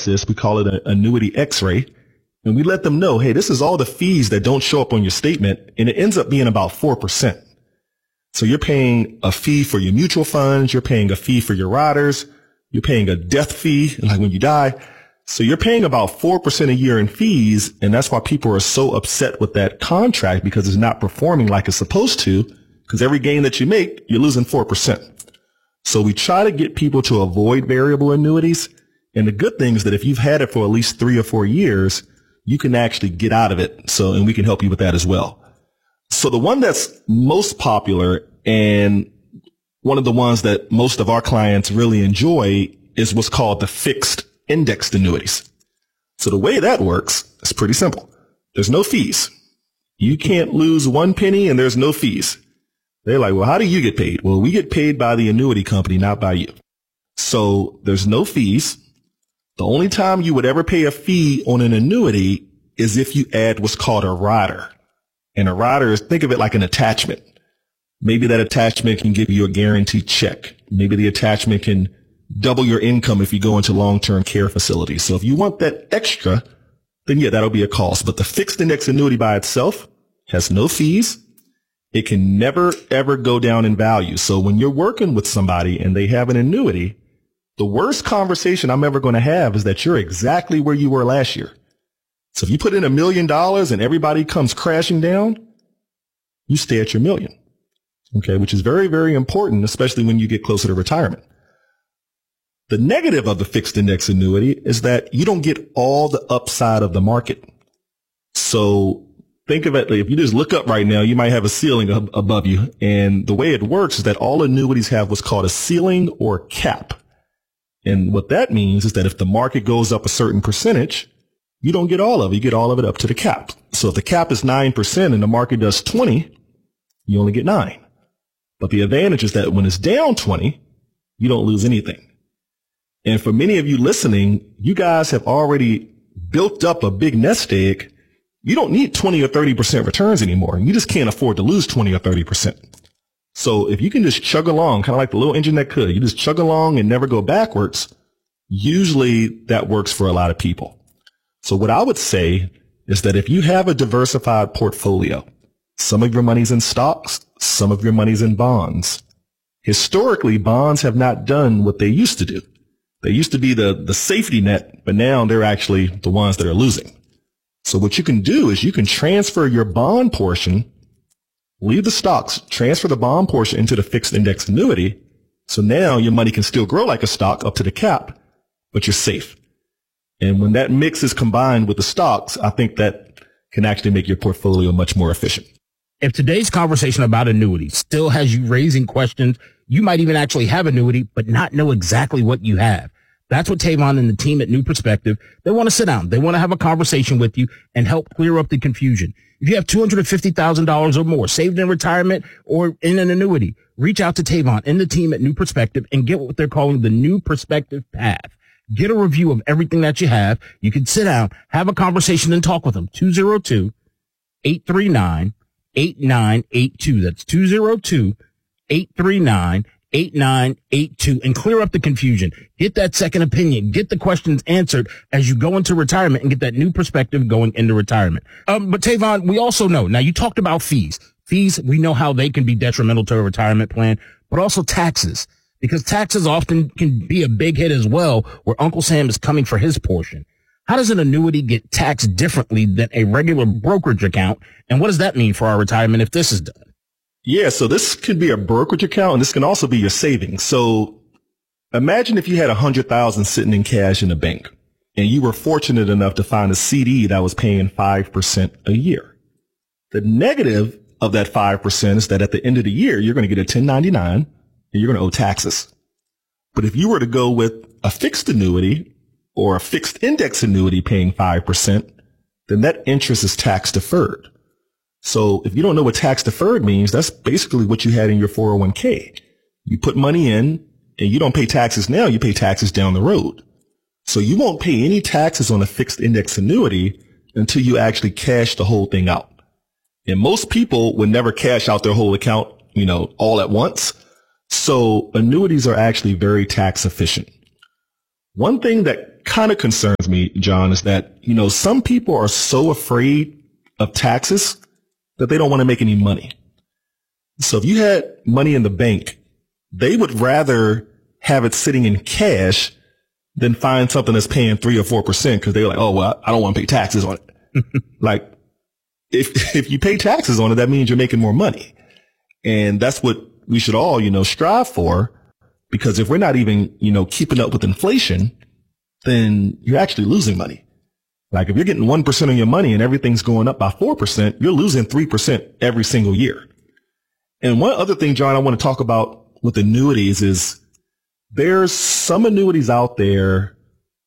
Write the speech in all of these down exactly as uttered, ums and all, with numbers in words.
analysis. We call it an annuity X-ray. And we let them know, hey, this is all the fees that don't show up on your statement. And it ends up being about four percent. So you're paying a fee for your mutual funds. You're paying a fee for your riders. You're paying a death fee, like when you die. So you're paying about four percent a year in fees. And that's why people are so upset with that contract, because it's not performing like it's supposed to, because every gain that you make, you're losing four percent. So we try to get people to avoid variable annuities. And the good thing is that if you've had it for at least three or four years, you can actually get out of it. So, and we can help you with that as well. So the one that's most popular and one of the ones that most of our clients really enjoy is what's called the fixed indexed annuities. So the way that works is pretty simple. There's no fees. You can't lose one penny and there's no fees. They're like, well, how do you get paid? Well, we get paid by the annuity company, not by you. So there's no fees. The only time you would ever pay a fee on an annuity is if you add what's called a rider. And a rider is, think of it like an attachment. Maybe that attachment can give you a guaranteed check. Maybe the attachment can double your income if you go into long-term care facilities. So if you want that extra, then yeah, that'll be a cost. But the fixed index annuity by itself has no fees. It can never, ever go down in value. So when you're working with somebody and they have an annuity, the worst conversation I'm ever going to have is that you're exactly where you were last year. So if you put in a million dollars and everybody comes crashing down, you stay at your million. Okay, which is very, very important, especially when you get closer to retirement. The negative of the fixed index annuity is that you don't get all the upside of the market. So think of it, if you just look up right now, you might have a ceiling ab- above you. And the way it works is that all annuities have what's called a ceiling or cap. And what that means is that if the market goes up a certain percentage, you don't get all of it. You get all of it up to the cap. So if the cap is nine percent and the market does twenty, you only get nine. But the advantage is that when it's down twenty, you don't lose anything. And for many of you listening, you guys have already built up a big nest egg. You don't need twenty or thirty percent returns anymore. You just can't afford to lose twenty or thirty percent. So if you can just chug along, kind of like the little engine that could, you just chug along and never go backwards, usually that works for a lot of people. So what I would say is that if you have a diversified portfolio, some of your money's in stocks, some of your money's in bonds. Historically, bonds have not done what they used to do. They used to be the, the safety net, but now they're actually the ones that are losing. So what you can do is you can transfer your bond portion, leave the stocks, transfer the bond portion into the fixed index annuity. So now your money can still grow like a stock up to the cap, but you're safe. And when that mix is combined with the stocks, I think that can actually make your portfolio much more efficient. If today's conversation about annuities still has you raising questions, you might even actually have annuity, but not know exactly what you have. That's what Tavon and the team at New Perspective, they want to sit down. They want to have a conversation with you and help clear up the confusion. If you have two hundred fifty thousand dollars or more saved in retirement or in an annuity, reach out to Tavon and the team at New Perspective and get what they're calling the New Perspective Path. Get a review of everything that you have. You can sit down, have a conversation, and talk with them. two oh two, eight three nine, eight nine eight two. That's two oh two, eight three nine, eight nine eight two, and clear up the confusion. Get that second opinion. Get the questions answered as you go into retirement and get that new perspective going into retirement. Um, but Tavon, we also know, now you talked about fees. Fees, we know how they can be detrimental to a retirement plan, but also taxes. Because taxes often can be a big hit as well, where Uncle Sam is coming for his portion. How does an annuity get taxed differently than a regular brokerage account? And what does that mean for our retirement if this is done? Yeah, so this could be a brokerage account, and this can also be your savings. So imagine if you had one hundred thousand dollars sitting in cash in a bank, and you were fortunate enough to find a C D that was paying five percent a year. The negative of that five percent is that at the end of the year, you're going to get a ten ninety-nine, and you're going to owe taxes. But if you were to go with a fixed annuity or a fixed index annuity paying five percent, then that interest is tax deferred. So if you don't know what tax deferred means, that's basically what you had in your four oh one k. You put money in and you don't pay taxes now, you pay taxes down the road. So you won't pay any taxes on a fixed index annuity until you actually cash the whole thing out. And most people would never cash out their whole account, you know, all at once. So annuities are actually very tax efficient. One thing that kind of concerns me, John, is that, you know, some people are so afraid of taxes that they don't want to make any money. So if you had money in the bank, they would rather have it sitting in cash than find something that's paying three or four percent because they're like, oh, well, I don't want to pay taxes on it. Like, if if you pay taxes on it, that means you're making more money. And that's what we should all, you know, strive for, because if we're not even, you know, keeping up with inflation, then you're actually losing money. Like, if you're getting one percent on your money and everything's going up by four percent, you're losing three percent every single year. And one other thing, John, I want to talk about with annuities is there's some annuities out there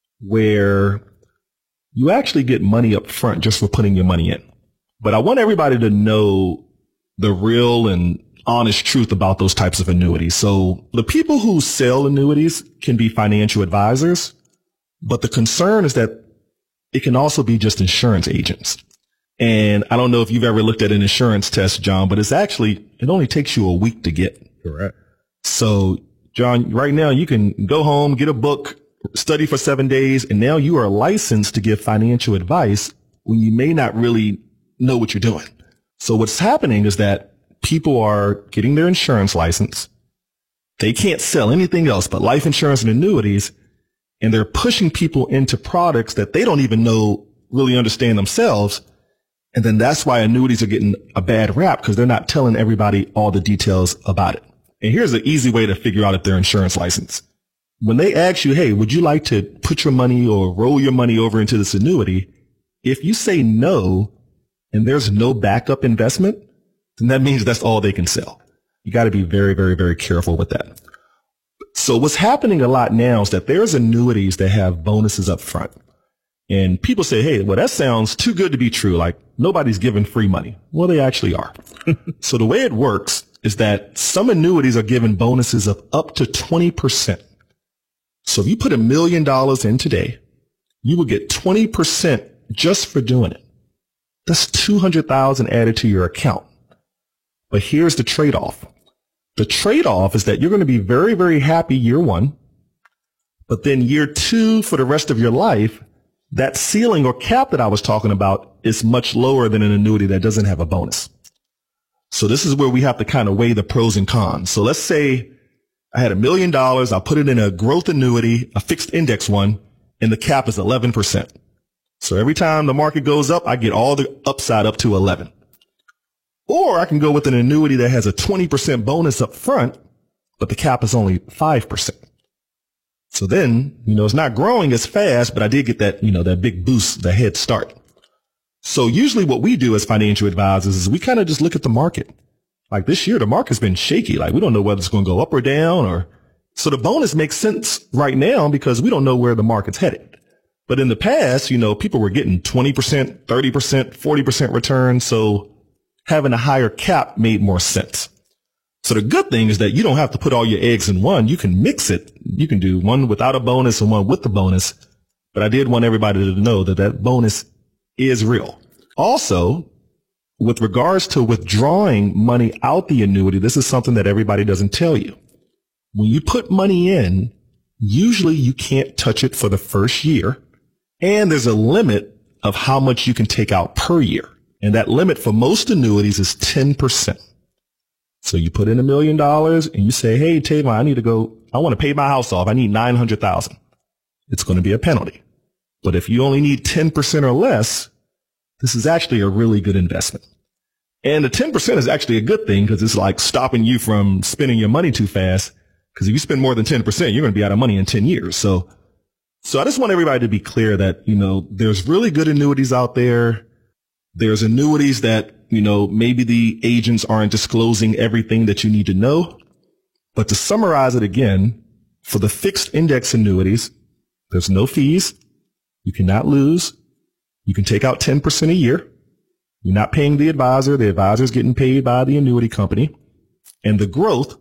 where you actually get money up front just for putting your money in. But I want everybody to know the real and honest truth about those types of annuities. So the people who sell annuities can be financial advisors, but the concern is that it can also be just insurance agents. And I don't know if you've ever looked at an insurance test, John, but it's actually, it only takes you a week to get. Correct. So, John, right now you can go home, get a book, study for seven days, and now you are licensed to give financial advice when you may not really know what you're doing. So what's happening is that people are getting their insurance license. They can't sell anything else but life insurance and annuities, and they're pushing people into products that they don't even know, really understand themselves. And then that's why annuities are getting a bad rap, because they're not telling everybody all the details about it. And here's an easy way to figure out if they're insurance licensed. When they ask you, hey, would you like to put your money or roll your money over into this annuity? If you say no, and there's no backup investment, then that means that's all they can sell. You got to be very, very, very careful with that. So what's happening a lot now is that there's annuities that have bonuses up front. And people say, hey, well, that sounds too good to be true. Like, nobody's giving free money. Well, they actually are. So the way it works is that some annuities are given bonuses of up to twenty percent. So if you put a million dollars in today, you will get twenty percent just for doing it. That's two hundred thousand dollars added to your account. But here's the trade-off. The trade-off is that you're going to be very, very happy year one, but then year two for the rest of your life, that ceiling or cap that I was talking about is much lower than an annuity that doesn't have a bonus. So this is where we have to kind of weigh the pros and cons. So let's say I had a million dollars. I put it in a growth annuity, a fixed index one, and the cap is eleven percent. So every time the market goes up, I get all the upside up to eleven. Or I can go with an annuity that has a twenty percent bonus up front, but the cap is only five percent. So then, you know, it's not growing as fast, but I did get that, you know, that big boost, the head start. So usually what we do as financial advisors is we kind of just look at the market. Like this year, the market's been shaky. Like we don't know whether it's going to go up or down, or so the bonus makes sense right now because we don't know where the market's headed. But in the past, you know, people were getting twenty percent, thirty percent, forty percent return. So having a higher cap made more sense. So the good thing is that you don't have to put all your eggs in one. You can mix it. You can do one without a bonus and one with the bonus. But I did want everybody to know that that bonus is real. Also, with regards to withdrawing money out the annuity, this is something that everybody doesn't tell you. When you put money in, usually you can't touch it for the first year. And there's a limit of how much you can take out per year. And that limit for most annuities is ten percent. So you put in a million dollars and you say, hey, Tavon, I need to go, I want to pay my house off. I need nine hundred thousand dollars. It's going to be a penalty. But if you only need ten percent or less, this is actually a really good investment. And the ten percent is actually a good thing because it's like stopping you from spending your money too fast. Because if you spend more than ten percent, you're going to be out of money in ten years. So, so I just want everybody to be clear that, you know, there's really good annuities out there. There's annuities that, you know, maybe the agents aren't disclosing everything that you need to know. But to summarize it again, for the fixed index annuities, there's no fees. You cannot lose. You can take out ten percent a year. You're not paying the advisor. The advisor is getting paid by the annuity company. And the growth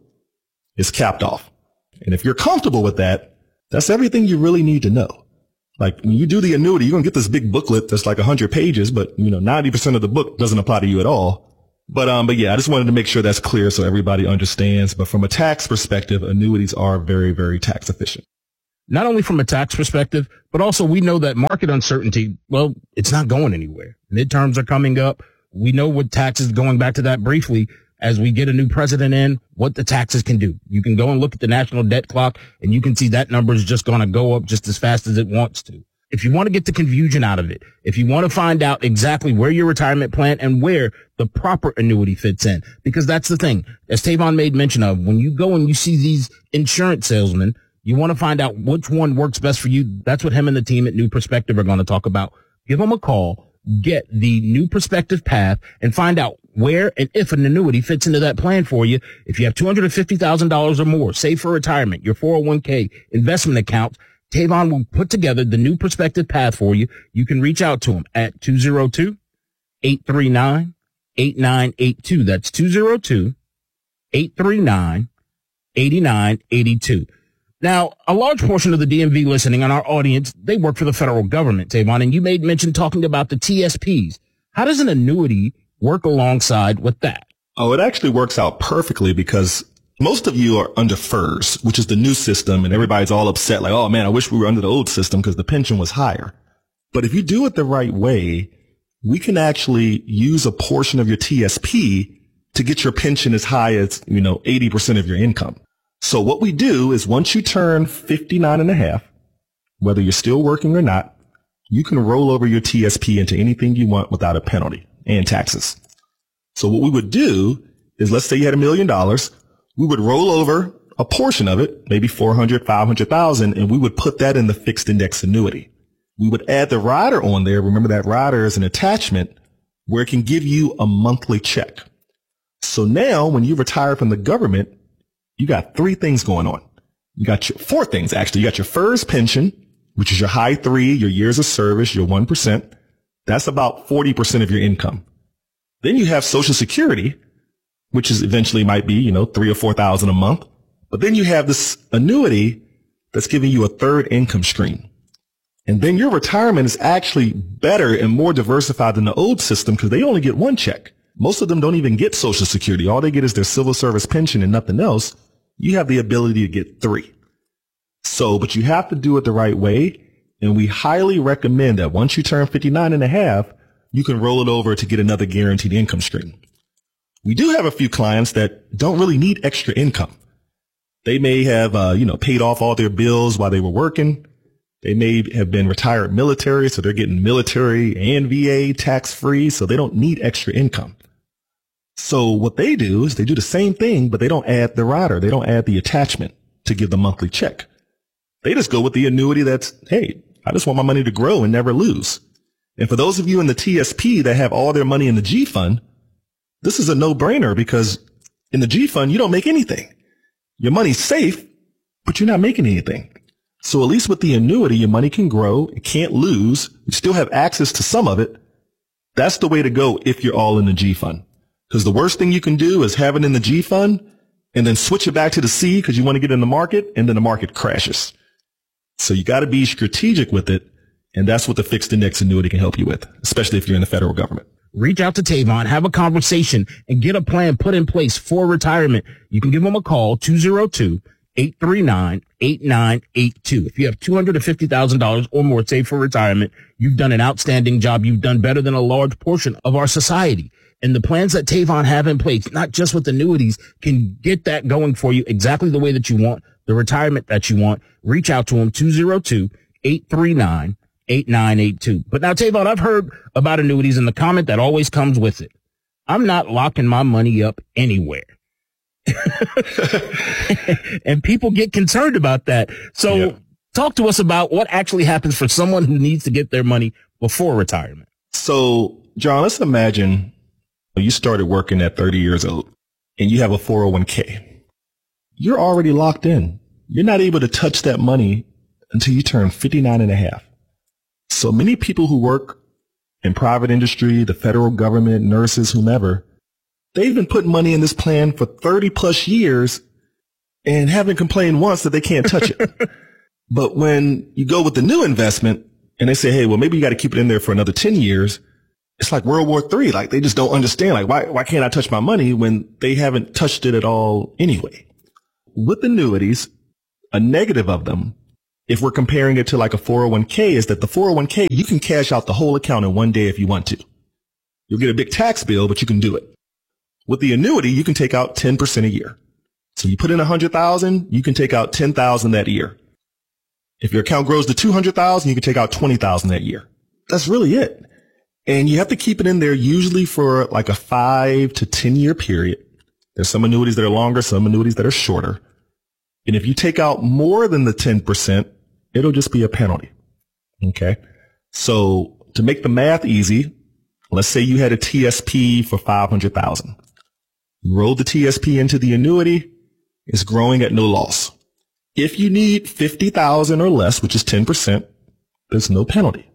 is capped off. And if you're comfortable with that, that's everything you really need to know. Like when you do the annuity, you're going to get this big booklet that's like one hundred pages, but you know, ninety percent of the book doesn't apply to you at all. But, um, but yeah, I just wanted to make sure that's clear so everybody understands. But from a tax perspective, annuities are very, very tax efficient. not only from a tax perspective, but also we know that market uncertainty, well, it's not going anywhere. Midterms are coming up. We know what taxes, going back to that briefly, as we get a new president in, what the taxes can do. You can go and look at the national debt clock and you can see that number is just going to go up just as fast as it wants to. If you want to get the confusion out of it, if you want to find out exactly where your retirement plan and where the proper annuity fits in, because that's the thing, as Tavon made mention of, when you go and you see these insurance salesmen, you want to find out which one works best for you. That's what him and the team at New Perspective are going to talk about. Give them a call, get the New Perspective path, and find out where and if an annuity fits into that plan for you. If you have two hundred fifty thousand dollars or more, save for retirement, your four oh one k, investment accounts, Tavon will put together the New Perspective path for you. You can reach out to him at two oh two, eight three nine, eight nine eight two. That's two oh two, eight three nine, eight nine eight two. Now, a large portion of the D M V listening on our audience, they work for the federal government, Tavon, and you made mention talking about the T S Ps. How does an annuity work alongside with that? Oh, it actually works out perfectly because most of you are under FERS, which is the new system, and everybody's all upset like, oh man, I wish we were under the old system because the pension was higher. But if you do it the right way, we can actually use a portion of your T S P to get your pension as high as, you know, eighty percent of your income. So what we do is once you turn fifty-nine and a half, whether you're still working or not, you can roll over your T S P into anything you want without a penalty and taxes. So what we would do is, let's say you had a million dollars, we would roll over a portion of it, maybe four hundred, five hundred thousand, and we would put that in the fixed index annuity. We would add the rider on there. Remember that rider is an attachment where it can give you a monthly check. So now when you retire from the government, you got three things going on. You got your four things, actually. You got your FERS pension, which is your high three, your years of service, your one percent. That's about forty percent of your income. Then you have Social Security, which is eventually might be, you know, three or four thousand a month. But then you have this annuity that's giving you a third income stream. And then your retirement is actually better and more diversified than the old system because they only get one check. Most of them don't even get Social Security. All they get is their civil service pension and nothing else. You have the ability to get three. So, but you have to do it the right way. And we highly recommend that once you turn fifty-nine and a half, you can roll it over to get another guaranteed income stream. We do have a few clients that don't really need extra income. They may have, uh, you know, paid off all their bills while they were working. They may have been retired military, so they're getting military and V A tax free, so they don't need extra income. So what they do is they do the same thing, but they don't add the rider. They don't add the attachment to give the monthly check. They just go with the annuity that's, hey, I just want my money to grow and never lose. And for those of you in the T S P that have all their money in the G fund, this is a no-brainer because in the G fund, you don't make anything. Your money's safe, but you're not making anything. So at least with the annuity, your money can grow. It can't lose. You still have access to some of it. That's the way to go if you're all in the G fund. Because the worst thing you can do is have it in the G fund and then switch it back to the C because you want to get in the market, and then the market crashes. So you got to be strategic with it. And that's what the fixed index annuity can help you with, especially if you're in the federal government. Reach out to Tavon, have a conversation, and get a plan put in place for retirement. You can give him a call, two oh two, eight three nine, eight nine eight two. If you have two hundred fifty thousand dollars or more saved for retirement, you've done an outstanding job. You've done better than a large portion of our society. And the plans that Tavon have in place, not just with annuities, can get that going for you exactly the way that you want, the retirement that you want. Reach out to him, two oh two, eight three nine, eight nine eight two. But now, Tavon, I've heard about annuities, and the comment that always comes with it: I'm not locking my money up anywhere. And people get concerned about that. So yep. Talk to us about what actually happens for someone who needs to get their money before retirement. So, John, let's imagine you started working at thirty years old and you have a four oh one k. You're already locked in. You're not able to touch that money until you turn fifty-nine and a half. So many people who work in private industry, the federal government, nurses, whomever, they've been putting money in this plan for thirty plus years and haven't complained once that they can't touch it. But when you go with the new investment and they say, hey, well, maybe you got to keep it in there for another ten years. It's like World War Three. Like they just don't understand. Like, why, why can't I touch my money when they haven't touched it at all anyway? With annuities, a negative of them if we're comparing it to like a four oh one k, is that the four oh one k, you can cash out the whole account in one day if you want to. You'll get a big tax bill, but you can do it. With the annuity, you can take out ten percent a year. So you put in one hundred thousand dollars, you can take out ten thousand dollars that year. If your account grows to two hundred thousand dollars, you can take out twenty thousand dollars that year. That's really it. And you have to keep it in there usually for like a five to ten year period. There's some annuities that are longer, some annuities that are shorter. And if you take out more than the ten percent, it'll just be a penalty. Okay. So to make the math easy, let's say you had a T S P for five hundred thousand dollars. You rolled the T S P into the annuity. It's growing at no loss. If you need fifty thousand dollars or less, which is ten percent, there's no penalty.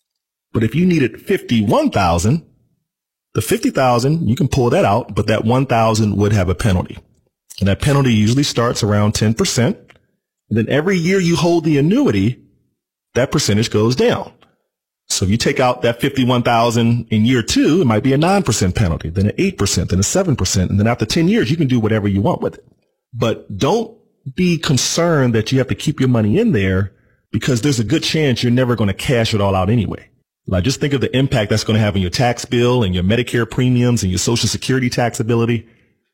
But if you needed fifty-one thousand dollars, the fifty thousand dollars, you can pull that out, but that one thousand dollars would have a penalty. And that penalty usually starts around ten percent. And then every year you hold the annuity, that percentage goes down. So if you take out that fifty-one thousand dollars in year two, it might be a nine percent penalty, then an eight percent, then a seven percent. And then after ten years, you can do whatever you want with it. But don't be concerned that you have to keep your money in there, because there's a good chance you're never going to cash it all out anyway. Like, just think of the impact that's going to have on your tax bill and your Medicare premiums and your Social Security taxability.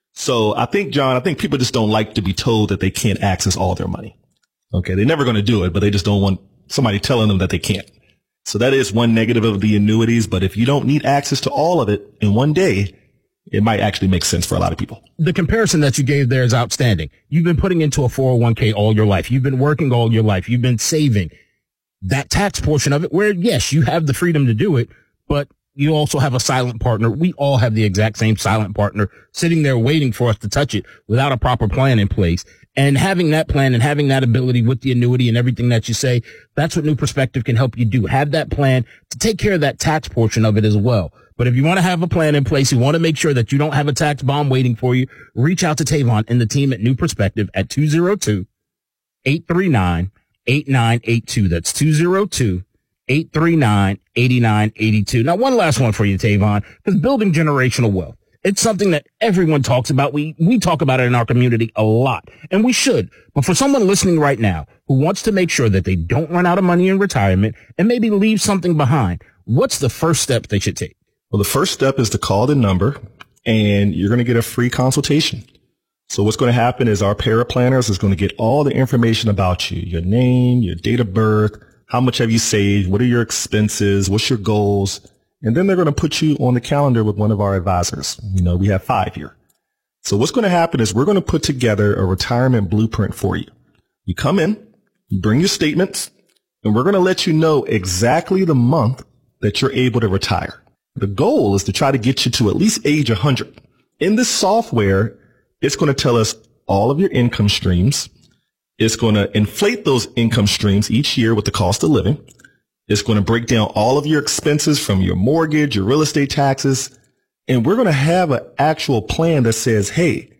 So I think, John, I think people just don't like to be told that they can't access all their money. Okay. They're never going to do it, but they just don't want somebody telling them that they can't. So that is one negative of the annuities. But if you don't need access to all of it in one day, it might actually make sense for a lot of people. The comparison that you gave there is outstanding. You've been putting into a four oh one k all your life. You've been working all your life. You've been saving. That tax portion of it, where, yes, you have the freedom to do it, but you also have a silent partner. We all have the exact same silent partner sitting there waiting for us to touch it without a proper plan in place. And having that plan and having that ability with the annuity and everything that you say, that's what New Perspective can help you do. Have that plan to take care of that tax portion of it as well. But if you want to have a plan in place, you want to make sure that you don't have a tax bomb waiting for you, reach out to Tavon and the team at New Perspective at two oh two, eight three nine, eight nine eight two. That's two oh two, eight three nine, eight nine eight two. Now, one last one for you, Tavon, because building generational wealth, it's something that everyone talks about. We, we talk about it in our community a lot, and we should. But for someone listening right now who wants to make sure that they don't run out of money in retirement and maybe leave something behind, what's the first step they should take? Well, the first step is to call the number, and you're going to get a free consultation. So what's going to happen is our paraplanners is going to get all the information about you, your name, your date of birth, how much have you saved, what are your expenses, what's your goals, and then they're going to put you on the calendar with one of our advisors. You know, we have five here. So what's going to happen is we're going to put together a retirement blueprint for you. You come in, you bring your statements, and we're going to let you know exactly the month that you're able to retire. The goal is to try to get you to at least age one hundred. In this software, it's going to tell us all of your income streams. It's going to inflate those income streams each year with the cost of living. It's going to break down all of your expenses from your mortgage, your real estate taxes. And we're going to have an actual plan that says, hey,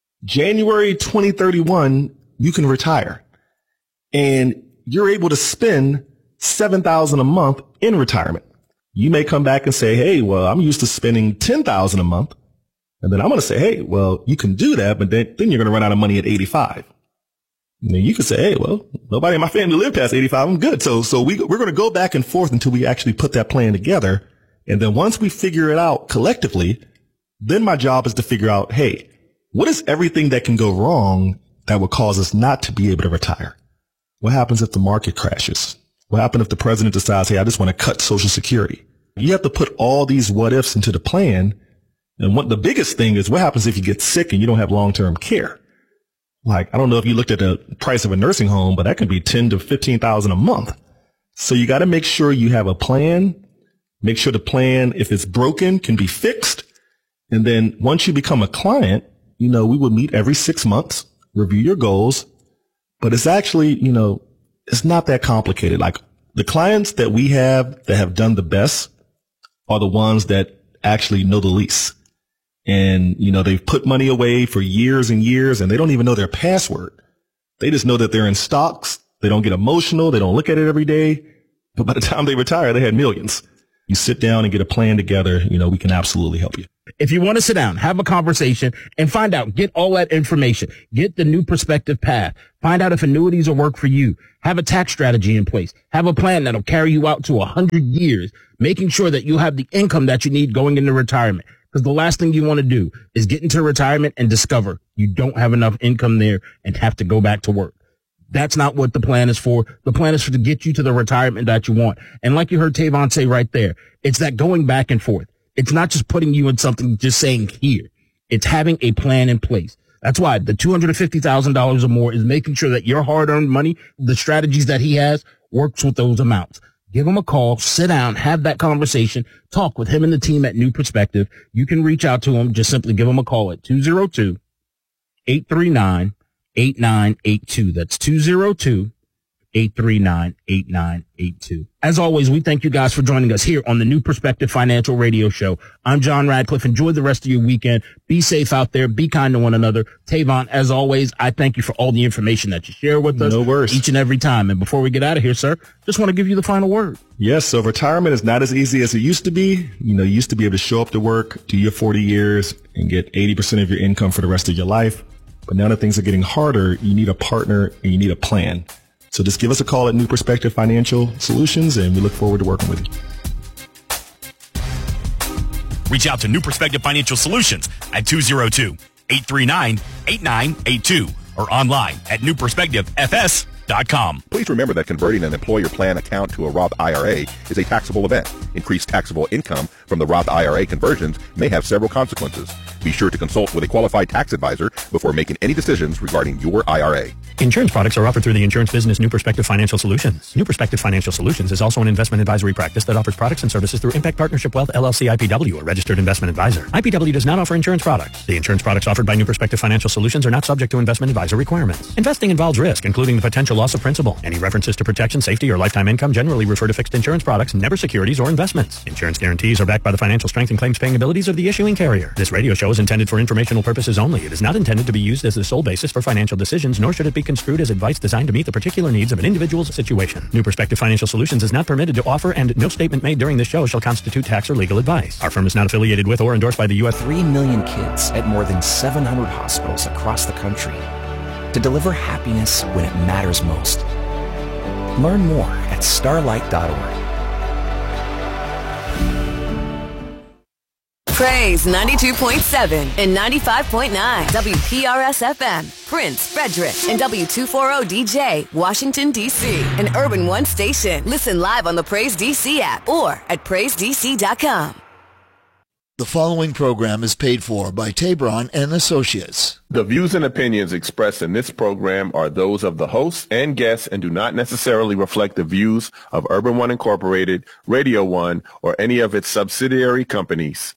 January twenty thirty-one, you can retire. And you're able to spend seven thousand dollars a month in retirement. You may come back and say, hey, well, I'm used to spending ten thousand dollars a month. And then I'm going to say, hey, well, you can do that, but then, then you're going to run out of money at eighty-five. And then you can say, hey, well, nobody in my family lived past eighty-five. I'm good. So, so we, we're going to go back and forth until we actually put that plan together. And then once we figure it out collectively, then my job is to figure out, hey, what is everything that can go wrong that would cause us not to be able to retire? What happens if the market crashes? What happens if the president decides, hey, I just want to cut Social Security? You have to put all these what ifs into the plan. And what the biggest thing is, what happens if you get sick and you don't have long-term care? Like, I don't know if you looked at the price of a nursing home, but that can be ten to fifteen thousand a month. So you got to make sure you have a plan. Make sure the plan, if it's broken, can be fixed. And then once you become a client, you know, we would meet every six months, review your goals. But it's actually, you know, it's not that complicated. Like, the clients that we have that have done the best are the ones that actually know the least. And, you know, they've put money away for years and years, and they don't even know their password. They just know that they're in stocks. They don't get emotional. They don't look at it every day. But by the time they retire, they had millions. You sit down and get a plan together. You know, we can absolutely help you. If you want to sit down, have a conversation and find out, get all that information, get the New Perspective path, find out if annuities will work for you, have a tax strategy in place, have a plan that'll carry you out to a hundred years, making sure that you have the income that you need going into retirement. Because the last thing you want to do is get into retirement and discover you don't have enough income there and have to go back to work. That's not what the plan is for. The plan is for to get you to the retirement that you want. And like you heard Tavon say right there, it's that going back and forth. It's not just putting you in something, just saying here. It's having a plan in place. That's why the two hundred fifty thousand dollars or more is making sure that your hard-earned money, the strategies that he has, works with those amounts. Give him a call, sit down, have that conversation, talk with him and the team at New Perspective. You can reach out to him. Just simply give him a call at two oh two, eight three nine, eight nine eight two. That's two oh two, eight three nine, eight nine eight two. As always, we thank you guys for joining us here on the New Perspective Financial Radio Show. I'm John Radcliffe. Enjoy the rest of your weekend. Be safe out there. Be kind to one another. Tavon, as always, I thank you for all the information that you share with us no worries. each and every time. And before we get out of here, sir, just want to give you the final word. Yes, so retirement is not as easy as it used to be. You know, you used to be able to show up to work, do your forty years, and get eighty percent of your income for the rest of your life. But now that things are getting harder, you need a partner and you need a plan. So just give us a call at New Perspective Financial Solutions, and we look forward to working with you. Reach out to New Perspective Financial Solutions at two oh two, eight three nine, eight nine eight two or online at new perspective f s dot com. Please remember that converting an employer plan account to a Roth I R A is a taxable event. Increased taxable income from the Roth I R A conversions may have several consequences. Be sure to consult with a qualified tax advisor before making any decisions regarding your I R A. Insurance products are offered through the insurance business New Perspective Financial Solutions. New Perspective Financial Solutions is also an investment advisory practice that offers products and services through Impact Partnership Wealth L L C I P W, a registered investment advisor. I P W does not offer insurance products. The insurance products offered by New Perspective Financial Solutions are not subject to investment advisor requirements. Investing involves risk, including the potential loss of principal. Any references to protection, safety, or lifetime income generally refer to fixed insurance products, never securities or investments. Insurance guarantees are backed by the financial strength and claims paying abilities of the issuing carrier. This radio show is intended for informational purposes only. It is not intended to be used as the sole basis for financial decisions, nor should it be construed as advice designed to meet the particular needs of an individual's situation. New Perspective Financial Solutions is not permitted to offer, and no statement made during this show shall constitute tax or legal advice. Our firm is not affiliated with or endorsed by the U S Three million kids at more than seven hundred hospitals across the country to deliver happiness when it matters most. Learn more at starlight dot org. Praise ninety-two point seven and ninety-five point nine W P R S F M, Prince, Frederick, and W two forty D J, Washington, D C, an Urban One station. Listen live on the Praise D C app or at praise d c dot com. The following program is paid for by Tabron and Associates. The views and opinions expressed in this program are those of the hosts and guests and do not necessarily reflect the views of Urban One Incorporated, Radio One, or any of its subsidiary companies.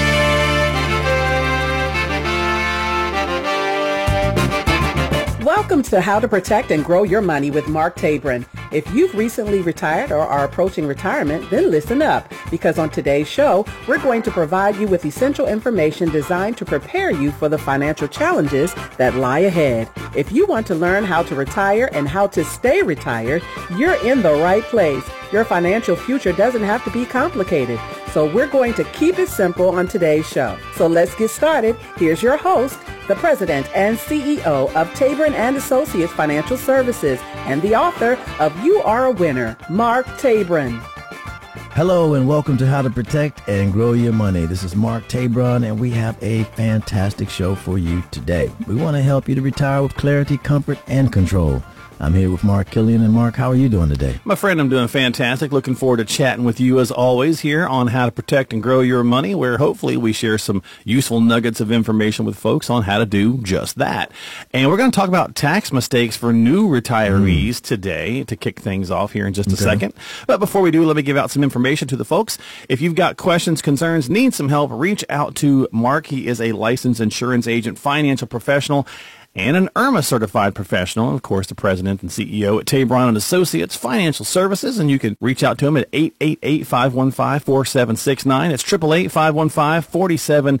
Welcome to How to Protect and Grow Your Money with Mark Tabron. If you've recently retired or are approaching retirement, then listen up, because on today's show, we're going to provide you with essential information designed to prepare you for the financial challenges that lie ahead. If you want to learn how to retire and how to stay retired, you're in the right place. Your financial future doesn't have to be complicated, so we're going to keep it simple on today's show. So let's get started. Here's your host, the president and C E O of Tabron and Associates Financial Services and the author of You Are a Winner, Mark Tabron. Hello and welcome to How to Protect and Grow Your Money. This is Mark Tabron, and we have a fantastic show for you today. We want to help you to retire with clarity, comfort, and control. I'm here with Mark Killian. And Mark, how are you doing today? My friend, I'm doing fantastic. Looking forward to chatting with you as always here on How to Protect and Grow Your Money, where hopefully we share some useful nuggets of information with folks on how to do just that. And we're going to talk about tax mistakes for new retirees mm. today to kick things off here in just a okay. second. But before we do, let me give out some information to the folks. If you've got questions, concerns, need some help, reach out to Mark. He is a licensed insurance agent, financial professional, and an I R M A certified professional, and of course the president and C E O at Tabron and Associates Financial Services, and you can reach out to him at eight eight eight, five one five, four seven six nine. It's eight eight eight, five one five, four seven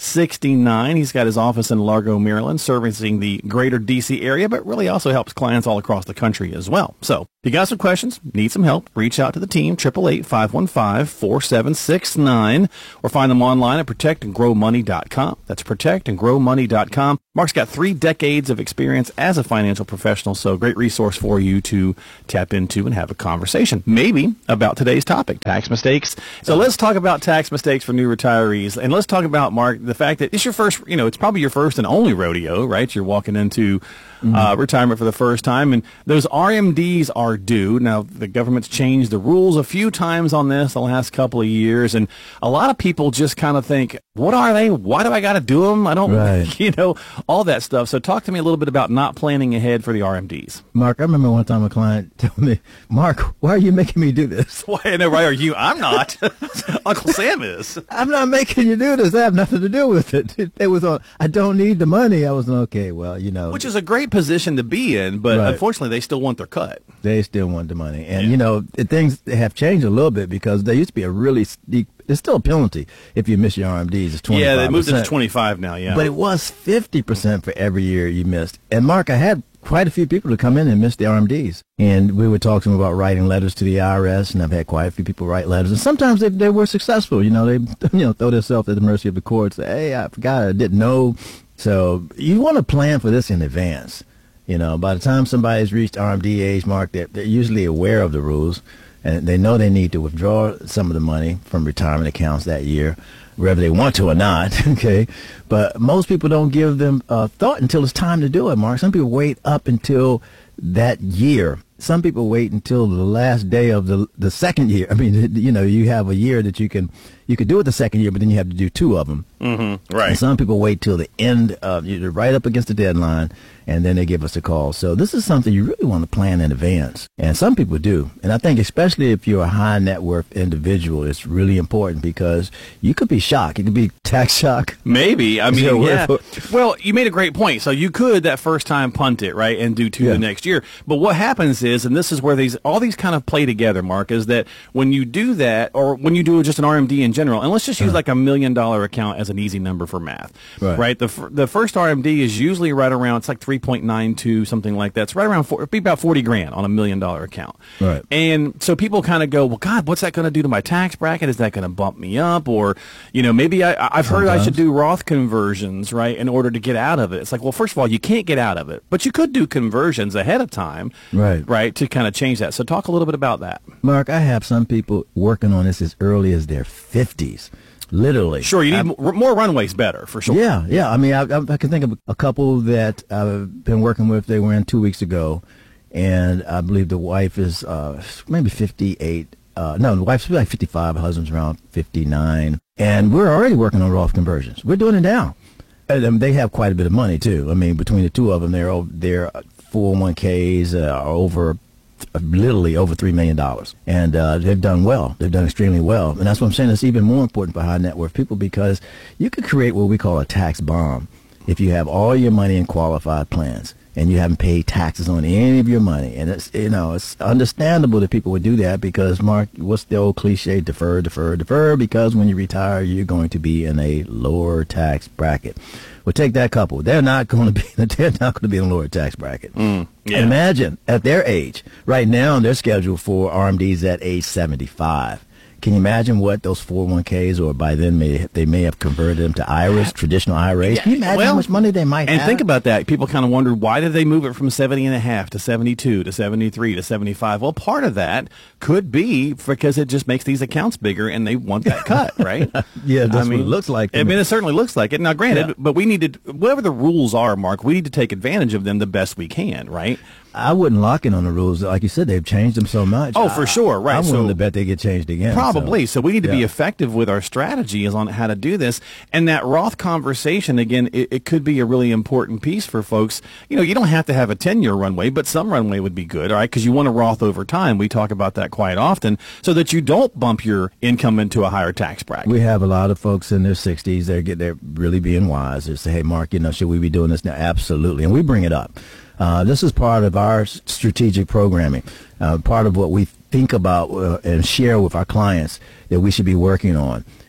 sixty-nine. He's got his office in Largo, Maryland, servicing the greater D C area, but really also helps clients all across the country as well. So if you got some questions, need some help, reach out to the team, eight eight eight, five one five, four seven six nine, or find them online at protect and grow money dot com. That's protect and grow money dot com. Mark's got three decades of experience as a financial professional, so great resource for you to tap into and have a conversation, maybe about today's topic, tax mistakes. So let's talk about tax mistakes for new retirees, and let's talk about, Mark, the fact that it's your first, you know, it's probably your first and only rodeo, right? You're walking into mm-hmm. uh, retirement for the first time, and those R M Ds are due. Now, the government's changed the rules a few times on this the last couple of years, and a lot of people just kind of think, what are they? Why do I got to do them? I don't, right. you know, all that stuff. So talk to me a little bit about not planning ahead for the R M Ds. Mark, I remember one time a client told me, Mark, why are you making me do this? Why, no, why are you? I'm not. Uncle Sam is. I'm not making you do this. I have nothing to do with it. It, it was on, I don't need the money. I was okay, well, you know. Which is a great position to be in, but right. unfortunately they still want their cut. They still want the money. And, yeah. you know, things have changed a little bit because there used to be a really steep, there's still a penalty if you miss your R M Ds. It's twenty-five percent. Yeah, they moved it to twenty-five now, yeah. But it was fifty percent for every year you missed. And, Mark, I had quite a few people to come in and miss the R M Ds. And we would talk to them about writing letters to the I R S, and I've had quite a few people write letters. And sometimes they, they were successful. You know, they you know throw themselves at the mercy of the court, say, hey, I forgot, I didn't know. So you want to plan for this in advance. You know, by the time somebody's reached R M D age, Mark, they're, they're usually aware of the rules, and they know they need to withdraw some of the money from retirement accounts that year, whether they want to or not, okay? But most people don't give them uh, thought until it's time to do it, Mark. Some people wait up until that year. Some people wait until the last day of the the second year. I mean, you know, you have a year that you can you could do it the second year, but then you have to do two of them. Mm-hmm. Right. And some people wait till the end of you're right up against the deadline, and then they give us a call. So this is something you really want to plan in advance, and some people do. And I think especially if you're a high net worth individual, it's really important because you could be shocked. It could be tax shock. Maybe. I mean, yeah. Well, you made a great point. So you could that first time punt it, right, and do two yeah. the next year. But what happens is, and this is where these all these kind of play together, Mark, is that when you do that, or when you do just an R M D in general, and let's just use uh-huh. like a million dollar account as an easy number for math, right? right? The f- the first R M D is usually right around, it's like three point nine two, something like that. It's right around, four, it'd be about forty grand on a million dollar account. Right. And so people kind of go, well, God, what's that going to do to my tax bracket? Is that going to bump me up? Or, you know, maybe I, I've heard Sometimes. I should do Roth conversions, right, in order to get out of it. It's like, well, first of all, you can't get out of it, but you could do conversions ahead of time, right, right, to kind of change that. So talk a little bit about that. Mark, I have some people working on this as early as their fifties. Literally. Sure, you need I, more runways better, for sure. Yeah, yeah. I mean, I, I, I can think of a couple that I've been working with. They were in two weeks ago, and I believe the wife is uh, maybe fifty-eight. Uh, no, the wife's like fifty-five, husband's around fifty-nine. And we're already working on Roth conversions. We're doing it now. And um, they have quite a bit of money, too. I mean, between the two of them, their their four oh one k's uh, are over literally over three million dollars. And uh, they've done well. They've done extremely well. And that's what I'm saying. It's even more important for high net worth people because you could create what we call a tax bomb if you have all your money in qualified plans and you haven't paid taxes on any of your money. And it's, you know, it's understandable that people would do that because, Mark, what's the old cliche? Defer, defer, defer, because when you retire, you're going to be in a lower tax bracket. Well, take that couple. They're not going to be. They're not going to be in a lower tax bracket. Mm, yeah. Imagine at their age. Right now, they're scheduled for R M Ds at age seventy-five. Can you imagine what those four oh one k's, or by then may, they may have converted them to I R As, traditional I R As? Can you imagine well, how much money they might and have? And think about that. People kind of wonder, why did they move it from seventy and a half to seventy-two to seventy-three to seventy-five? Well, part of that could be because it just makes these accounts bigger and they want that cut, right? Yeah, that's I mean, what it looks like. I mean, it certainly looks like it. Now, granted, yeah. but we need to, whatever the rules are, Mark, we need to take advantage of them the best we can, right? I wouldn't lock in on the rules. Like you said, they've changed them so much. Oh, for sure, right. I'm so, willing to bet they get changed again. Probably. So, so we need to yeah. be effective with our strategies on how to do this. And that Roth conversation, again, it, it could be a really important piece for folks. You know, you don't have to have a ten-year runway, but some runway would be good, all right, because you want to Roth over time. We talk about that quite often so that you don't bump your income into a higher tax bracket. We have a lot of folks in their sixties. They're, they're really being wise. They say, hey, Mark, you know, should we be doing this now? Absolutely. And we bring it up. Uh, this is part of our strategic programming, uh, part of what we think about uh, and share with our clients that we should be working on.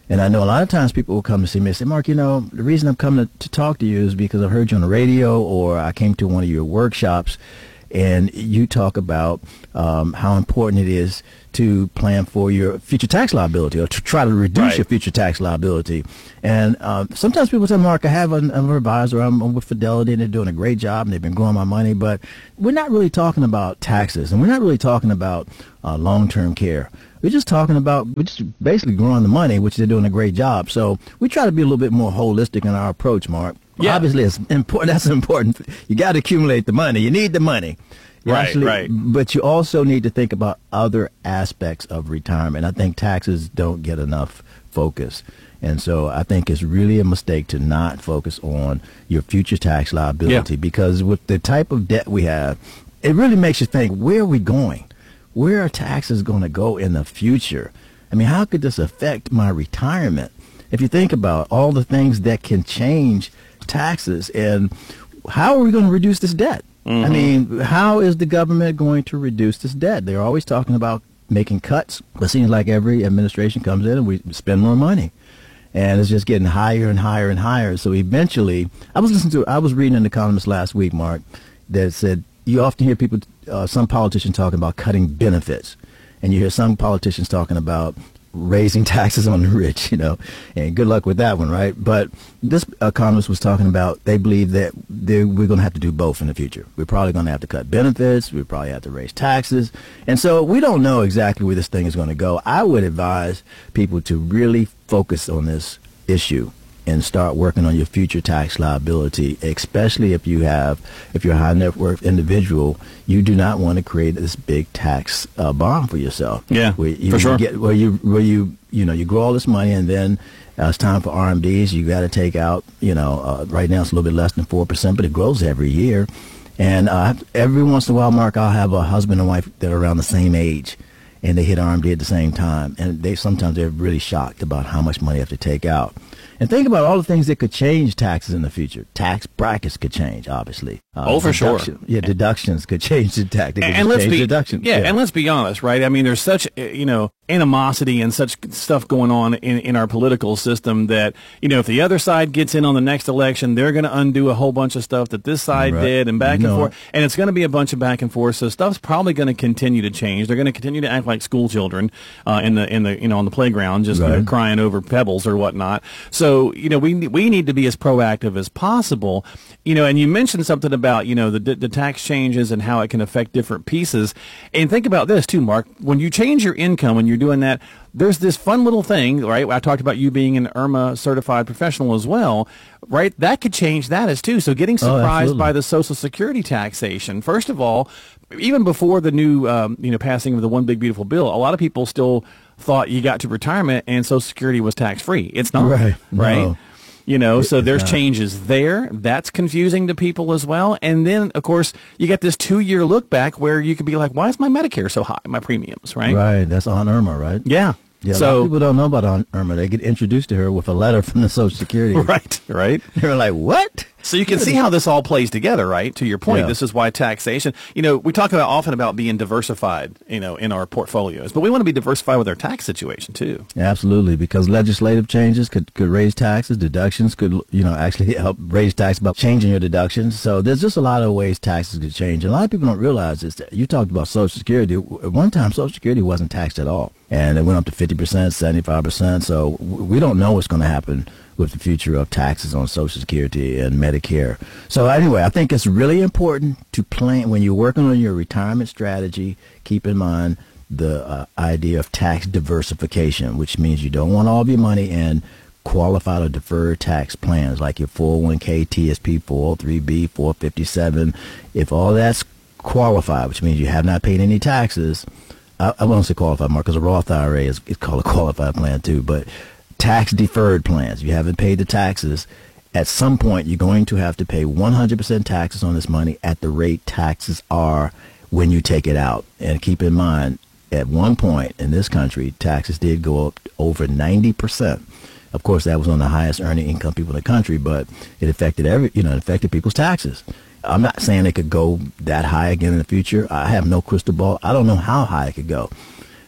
And I know a lot of times people will come to see me and say, Mark, you know, the reason I'm coming to, to talk to you is because I've heard you on the radio, or I came to one of your workshops and you talk about um, how important it is to plan for your future tax liability, or to try to reduce Right. your future tax liability. And um, sometimes people say, Mark, I have an, an advisor, I'm, I'm with Fidelity, and they're doing a great job, and they've been growing my money, but we're not really talking about taxes, and we're not really talking about uh, long-term care. We're just talking about, we're just basically growing the money, which they're doing a great job. So we try to be a little bit more holistic in our approach, Mark. Yeah. Obviously, it's important. That's important. You got to accumulate the money. You need the money. You Right, actually- right. But you also need to think about other aspects of retirement. I think taxes don't get enough focus. And so I think it's really a mistake to not focus on your future tax liability, Yeah. because with the type of debt we have, it really makes you think, where are we going? Where are taxes going to go in the future? I mean, how could this affect my retirement? If you think about all the things that can change taxes, and how are we going to reduce this debt? I mean, how is the government going to reduce this debt? They're always talking about making cuts, but it seems like every administration comes in and we spend more money. And it's just getting higher and higher and higher. So eventually, I was listening to, I was reading an Economist last week, Mark, that said you often hear people, uh, some politicians talking about cutting benefits. And you hear some politicians talking about raising taxes on the rich, you know, and good luck with that one, right? But this economist was talking about, they believe that they, we're going to have to do both in the future. We're probably going to have to cut benefits. We probably have to raise taxes. And so we don't know exactly where this thing is going to go. I would advise people to really focus on this issue and start working on your future tax liability, especially if you have, if you're a high net worth individual. You do not want to create this big tax uh, bomb for yourself. Yeah, where you for sure. Get, where you, where you, you know, you grow all this money, and then uh, it's time for R M Ds. You got to take out, you know, uh, right now it's a little bit less than four percent, but it grows every year. And uh, every once in a while, Mark, I'll have a husband and wife that are around the same age, and they hit R M D at the same time, and they sometimes they're really shocked about how much money they have to take out. And think about all the things that could change taxes in the future. Tax brackets could change, obviously. Uh, Oh, for sure. deduction- Yeah, deductions could change the tax. They could And just let's change be deductions. yeah, and let's be honest, right? I mean, there's such uh, you know animosity and such stuff going on in, in our political system that, you know, if the other side gets in on the next election, they're going to undo a whole bunch of stuff that this side Right. did, and back You and know forth, it. and it's going to be a bunch of back and forth. So stuff's probably going to continue to change. They're going to continue to act like school children uh, in the in the you know on the playground, just you know, Right. crying over pebbles or whatnot. So you know we we need to be as proactive as possible. You know, and you mentioned something about you know the the tax changes and how it can affect different pieces. And think about this too, Mark. When you change your income and you're doing that, there's this fun little thing, right? I talked about you being an IRMA certified professional as well, right? That could change that as too. So getting Oh, surprised absolutely. by the Social Security taxation. First of all, even before the new, um, you know, passing of the One Big Beautiful Bill, a lot of people still thought you got to retirement and Social Security was tax free. It's not, Right. right? No. You know, so It's there's not. changes there. That's confusing to people as well. And then, of course, you get this two-year look back where you could be like, why is my Medicare so high, my premiums, right? Right. That's on Irma, right? Yeah. Yeah, a lot so of people don't know about Aunt Irma. They get introduced to her with a letter from the Social Security. Right, right. They're like, what? So you can see how this all plays together, right? To your point, Yeah. this is why taxation, you know, we talk about often about being diversified, you know, in our portfolios, but we want to be diversified with our tax situation too. Absolutely, because legislative changes could, could raise taxes. Deductions could, you know, actually help raise taxes by changing your deductions. So there's just a lot of ways taxes could change. And a lot of people don't realize this. You talked about Social Security. At one time, Social Security wasn't taxed at all. And it went up to fifty percent, seventy-five percent. So w- we don't know what's going to happen with the future of taxes on Social Security and Medicare. So anyway, I think it's really important to plan when you're working on your retirement strategy. Keep in mind the uh, idea of tax diversification, which means you don't want all of your money in qualified or deferred tax plans like your four oh one k, T S P, four oh three b, four fifty-seven. If all that's qualified, which means you have not paid any taxes, I, I won't say qualified, Mark, because a Roth I R A is it's called a qualified plan too, but tax deferred plans, you haven't paid the taxes, at some point you're going to have to pay one hundred percent taxes on this money at the rate taxes are when you take it out. And keep in mind, at one point in this country, taxes did go up over ninety percent. Of course, that was on the highest earning income people in the country, but it affected every, you know, it affected people's taxes. I'm not saying it could go that high again in the future. I have no crystal ball. I don't know how high it could go.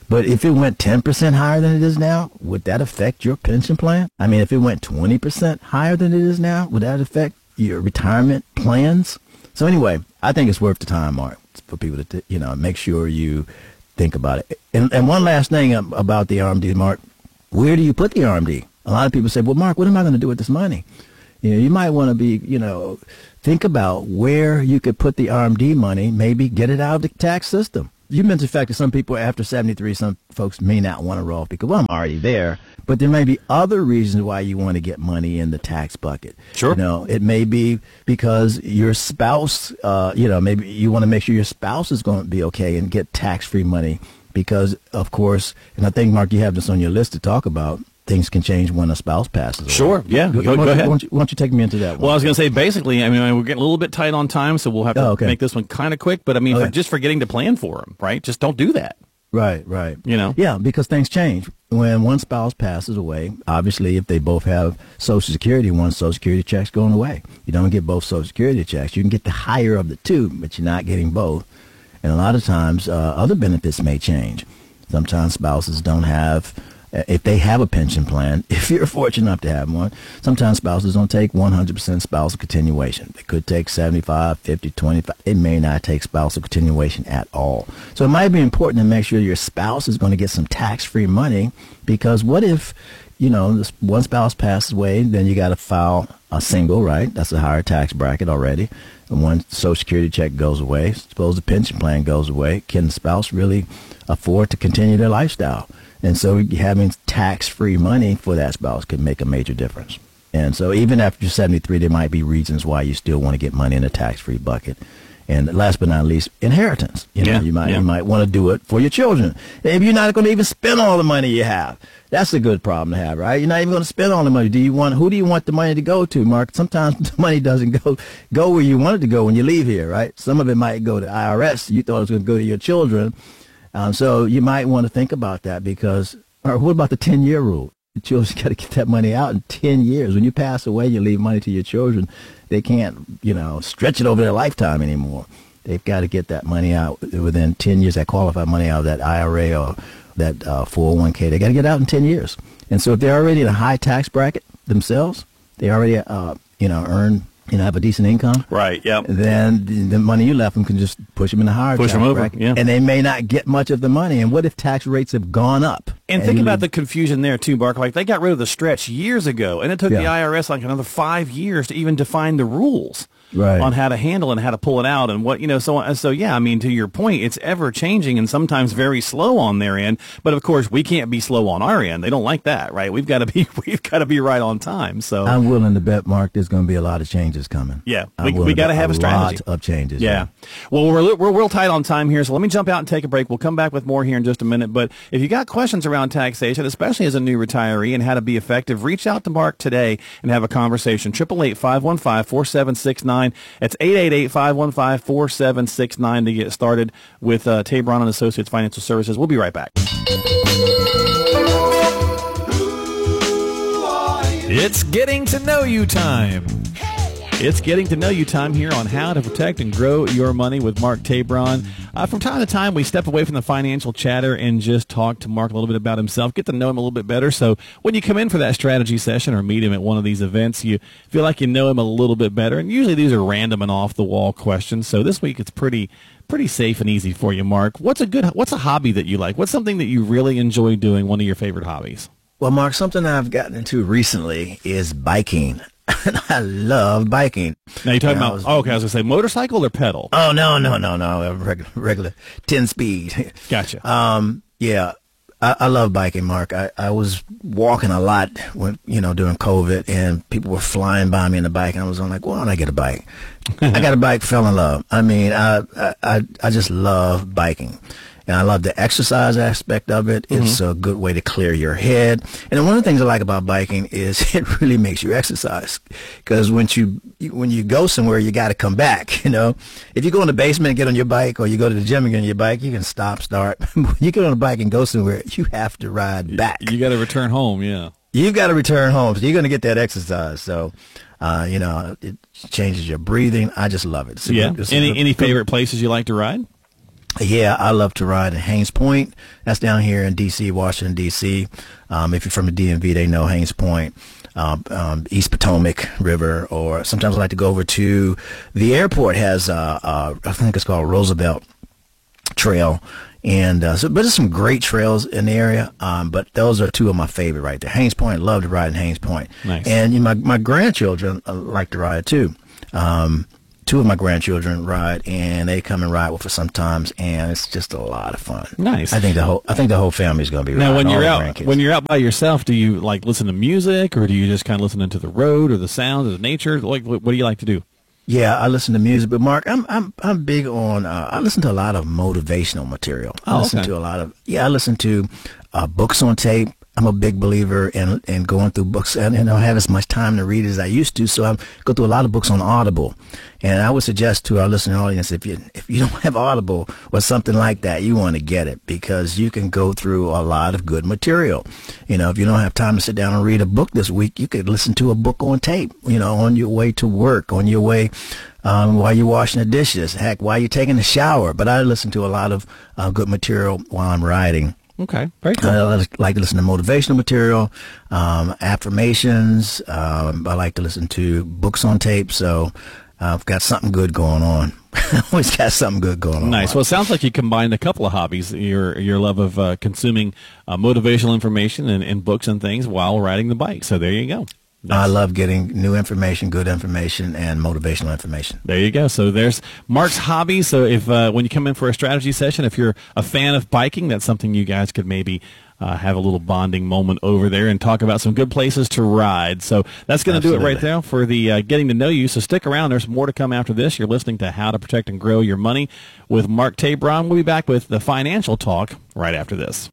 But if it went ten percent higher than it is now, would that affect your pension plan? I mean, if it went twenty percent higher than it is now, would that affect your retirement plans? So anyway, I think it's worth the time, Mark, for people to, you know, make sure you think about it. And, and one last thing about the R M D, Mark, where do you put the R M D? A lot of people say, well, Mark, what am I going to do with this money? You know, you might want to be, you know, think about where you could put the R M D money, maybe get it out of the tax system. You mentioned the fact that some people after seventy-three, some folks may not want to roll because, well, I'm already there. But there may be other reasons why you want to get money in the tax bucket. Sure. You know, it may be because your spouse, uh, you know, maybe you want to make sure your spouse is going to be okay and get tax-free money because, of course, and I think, Mark, you have this on your list to talk about, things can change when a spouse passes away. Sure, yeah. Go, go, go ahead. Why don't, you, why don't you take me into that one? Well, I was going to say, basically, I mean, we're getting a little bit tight on time, so we'll have to oh, okay. make this one kind of quick. But, I mean, okay. for, just forgetting to plan for them, right? Just don't do that. Right, right. You know? Yeah, because things change. When one spouse passes away, obviously, if they both have Social Security, one Social Security check's going away. You don't get both Social Security checks. You can get the higher of the two, but you're not getting both. And a lot of times, uh, other benefits may change. Sometimes spouses don't have... If they have a pension plan, if you're fortunate enough to have one, sometimes spouses don't take one hundred percent spousal continuation. They could take seventy-five, fifty, twenty-five. It may not take spousal continuation at all. So it might be important to make sure your spouse is going to get some tax-free money because what if, you know, this one spouse passes away, then you got to file a single, right? That's a higher tax bracket already. And one Social Security check goes away. Suppose the pension plan goes away. Can the spouse really afford to continue their lifestyle? And so having tax-free money for that spouse could make a major difference. And so even after you're seventy-three, there might be reasons why you still want to get money in a tax-free bucket. And last but not least, inheritance. You know, yeah, you might yeah. you might want to do it for your children. If you're not going to even spend all the money you have, that's a good problem to have, right? You're not even going to spend all the money. Do you want? Who do you want the money to go to, Mark? Sometimes the money doesn't go go where you want it to go when you leave here, right? Some of it might go to I R S. You thought it was going to go to your children. Um, so you might want to think about that because, or what about the ten-year rule? The children got to get that money out in ten years. When you pass away, you leave money to your children. They can't, you know, stretch it over their lifetime anymore. They've got to get that money out within ten years, that qualified money out of that I R A or that uh, four oh one k. They got to get out in ten years. And so if they're already in a high tax bracket themselves, they already, uh, you know, earn, you know, have a decent income. Right, yeah. Then the money you left them can just push them in a higher push tax them over, bracket. yeah. And they may not get much of the money. And what if tax rates have gone up? And, and think about the confusion there, too, Mark. Like, they got rid of the stretch years ago, and it took yeah. the I R S like another five years to even define the rules. Right. On how to handle and how to pull it out and what, you know, so, so yeah, I mean, to your point, it's ever changing and sometimes very slow on their end. But of course, we can't be slow on our end. They don't like that, right? We've got to be, we've got to be right on time. So I'm willing to bet, Mark, there's going to be a lot of changes coming. Yeah. I'm We, we got to have a strategy. lot of changes. Yeah. yeah. Well, we're, we're real tight on time here. So let me jump out and take a break. We'll come back with more here in just a minute. But if you got questions around taxation, especially as a new retiree and how to be effective, reach out to Mark today and have a conversation. eight eight eight, five one five, four seven six nine. It's eight eight eight, five one five, four seven six nine to get started with uh, Tabron and Associates Financial Services. We'll be right back. It's getting to know you time. It's getting to know you time here on how to protect and grow your money with Mark Tabron. Uh, from time to time, we step away from the financial chatter and just talk to Mark a little bit about himself, get to know him a little bit better. So when you come in for that strategy session or meet him at one of these events, you feel like you know him a little bit better. And usually these are random and off-the-wall questions. So this week it's pretty pretty safe and easy for you, Mark. What's a good? What's a hobby that you like? What's something that you really enjoy doing, one of your favorite hobbies? Well, Mark, something I've gotten into recently is biking. I love biking. Now you're talking and about, was, oh, okay, I was going to say motorcycle or pedal? Oh, no, no, no, no, regular, regular ten speed. Gotcha. Um, yeah, I, I love biking, Mark. I, I was walking a lot when, you know, during COVID, and people were flying by me in the bike, and I was on like, why don't I get a bike? I got a bike, fell in love. I mean, I, I, I just love biking. And I love the exercise aspect of it. Mm-hmm. It's a good way to clear your head. And one of the things I like about biking is it really makes you exercise. Because when you when you go somewhere, you got to come back, you know. If you go in the basement and get on your bike, or you go to the gym and get on your bike, you can stop, start. When you get on a bike and go somewhere, you have to ride back. You, you got to return home, yeah. You've got to return home. So you're going to get that exercise. So, uh, you know, it changes your breathing. I just love it. It's yeah. Good, any good, any good. favorite places you like to ride? Yeah, I love to ride in Haynes Point. That's down here in D C, Washington, D C. Um, if you're from the D M V, they know Haynes Point, um, um, East Potomac River, or sometimes I like to go over to the airport. Has uh, uh, I think it's called Roosevelt Trail, and uh, so but there's some great trails in the area. Um, but those are two of my favorite right there. Haynes Point, love to ride in Haynes Point. Nice. And you know, my my grandchildren uh, like to ride too. Um, Two of my grandchildren ride, and they come and ride with us sometimes, and it's just a lot of fun. Nice. I think the whole I think the whole family is going to be now. riding. When you're all the out, grandkids. when you're out by yourself, do you like listen to music, or do you just kind of listen to the road or the sounds of the nature? Like, what, what do you like to do? Yeah, I listen to music, but Mark, I'm I'm I'm big on. Uh, I listen to a lot of motivational material. I Oh, listen okay. to a lot of yeah. I listen to uh, books on tape. I'm a big believer in in going through books, and, and I don't have as much time to read as I used to, so I go through a lot of books on Audible. And I would suggest to our listening audience, if you if you don't have Audible or something like that, you want to get it, because you can go through a lot of good material. You know, if you don't have time to sit down and read a book this week, you could listen to a book on tape, you know, on your way to work, on your way um, while you're washing the dishes, heck, while you're taking a shower. But I listen to a lot of uh, good material while I'm riding. Okay, very cool. I like to listen to motivational material, um, affirmations. Um, I like to listen to books on tape. So uh, I've got something good going on. Always got something good going on. Nice. Well, it sounds like you combined a couple of hobbies: your your love of uh, consuming uh, motivational information and, and books and things while riding the bike. So there you go. Nice. I love getting new information, good information, and motivational information. There you go. So there's Mark's hobby. So if uh, when you come in for a strategy session, if you're a fan of biking, that's something you guys could maybe uh, have a little bonding moment over there and talk about some good places to ride. So that's going to do it right there for the uh, getting to know you. So stick around. There's more to come after this. You're listening to How to Protect and Grow Your Money with Mark Tabron. We'll be back with the financial talk right after this.